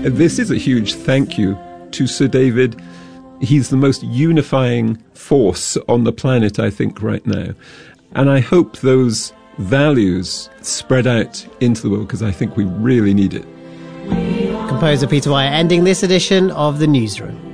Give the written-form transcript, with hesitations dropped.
This is a huge thank you to Sir David. He's the most unifying force on the planet, I think, right now. And I hope those values spread out into the world, because I think we really need it. Composer Peter Wyatt ending this edition of The Newsroom.